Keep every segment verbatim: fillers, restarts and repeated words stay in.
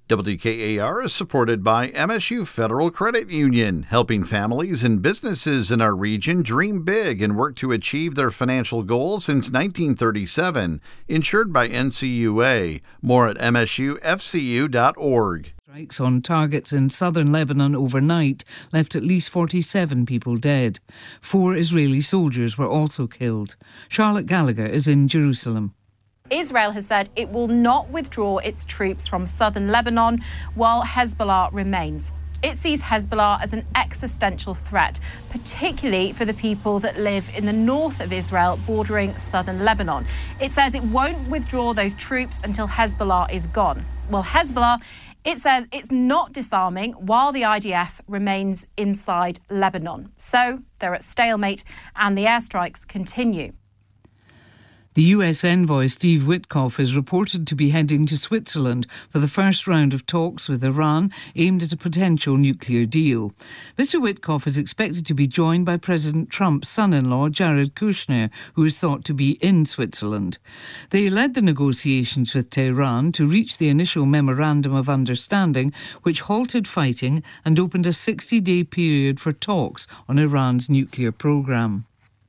W K A R is supported by M S U Federal Credit Union, helping families and businesses in our region dream big and work to achieve their financial goals since nineteen thirty-seven. Insured by N C U A. More at M S U F C U dot org. Strikes on targets in southern Lebanon overnight left at least forty-seven people dead. Four Israeli soldiers were also killed. Charlotte Gallagher is in Jerusalem. Israel has said it will not withdraw its troops from southern Lebanon while Hezbollah remains. It sees Hezbollah as an existential threat, particularly for the people that live in the north of Israel bordering southern Lebanon. It says it won't withdraw those troops until Hezbollah is gone. Well, Hezbollah, it says it's not disarming while the I D F remains inside Lebanon. So they're at stalemate and the airstrikes continue. The U S envoy Steve Witkoff is reported to be heading to Switzerland for the first round of talks with Iran aimed at a potential nuclear deal. Mister Witkoff is expected to be joined by President Trump's son-in-law Jared Kushner, who is thought to be in Switzerland. They led the negotiations with Tehran to reach the initial memorandum of understanding, which halted fighting and opened a sixty-day period for talks on Iran's nuclear program.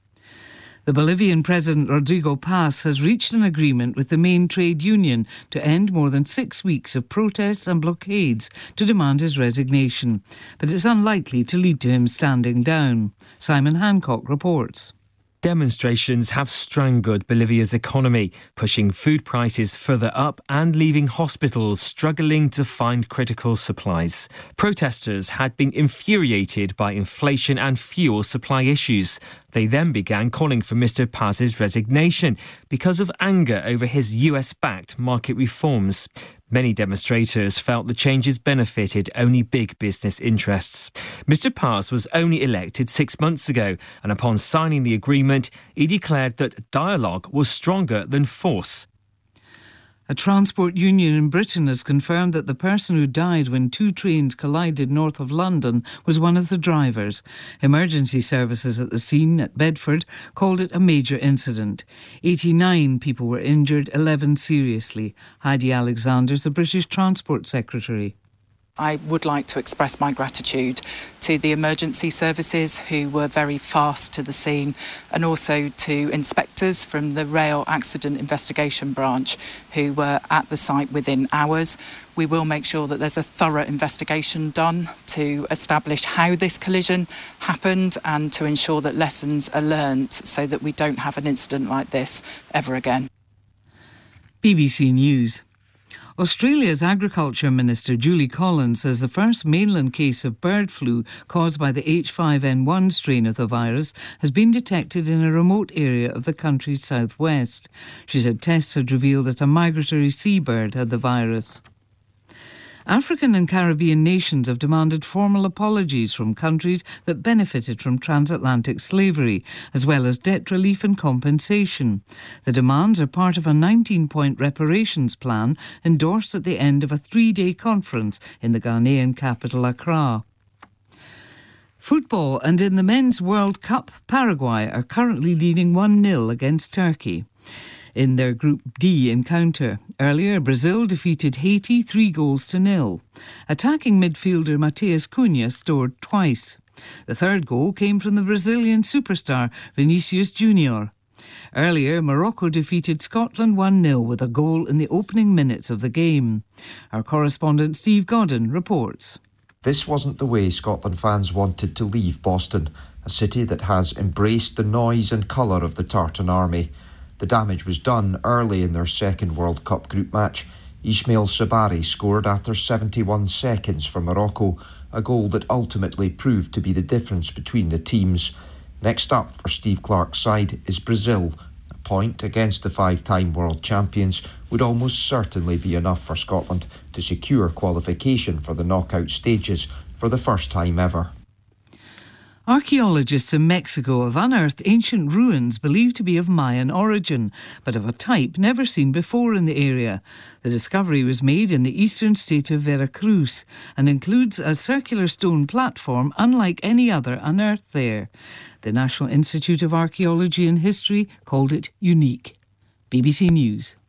The Bolivian President Rodrigo Paz has reached an agreement with the main trade union to end more than six weeks of protests and blockades to demand his resignation. But it's unlikely to lead to him standing down. Simon Hancock reports. Demonstrations have strangled Bolivia's economy, pushing food prices further up and leaving hospitals struggling to find critical supplies. Protesters had been infuriated by inflation and fuel supply issues. They then began calling for Mister Paz's resignation because of anger over his U S-backed market reforms. Many demonstrators felt the changes benefited only big business interests. Mister Paz was only elected six months ago, and upon signing the agreement, he declared that dialogue was stronger than force. A transport union in Britain has confirmed that the person who died when two trains collided north of London was one of the drivers. Emergency services at the scene at Bedford called it a major incident. eighty-nine people were injured, eleven seriously. Heidi Alexander is the British Transport Secretary. I would like to express my gratitude to the emergency services who were very fast to the scene, and also to inspectors from the Rail Accident Investigation Branch who were at the site within hours. We will make sure that there's a thorough investigation done to establish how this collision happened and to ensure that lessons are learned so that we don't have an incident like this ever again. B B C News. Australia's Agriculture Minister Julie Collins says the first mainland case of bird flu caused by the H five N one strain of the virus has been detected in a remote area of the country's southwest. She said tests had revealed that a migratory seabird had the virus. African and Caribbean nations have demanded formal apologies from countries that benefited from transatlantic slavery, as well as debt relief and compensation. The demands are part of a nineteen-point reparations plan endorsed at the end of a three-day conference in the Ghanaian capital, Accra. Football, and in the Men's World Cup, Paraguay are currently leading one nil against Turkey in their Group D encounter. Earlier, Brazil defeated Haiti three goals to nil. Attacking midfielder Mateus Cunha scored twice. The third goal came from the Brazilian superstar Vinicius Junior Earlier, Morocco defeated Scotland one nil with a goal in the opening minutes of the game. Our correspondent Steve Godden reports. This wasn't the way Scotland fans wanted to leave Boston, a city that has embraced the noise and colour of the Tartan Army. The damage was done early in their second World Cup group match. Ismail Sabari scored after seventy-one seconds for Morocco, a goal that ultimately proved to be the difference between the teams. Next up for Steve Clarke's side is Brazil. A point against the five-time world champions would almost certainly be enough for Scotland to secure qualification for the knockout stages for the first time ever. Archaeologists in Mexico have unearthed ancient ruins believed to be of Mayan origin, but of a type never seen before in the area. The discovery was made in the eastern state of Veracruz and includes a circular stone platform unlike any other unearthed there. The National Institute of Archaeology and History called it unique. B B C News.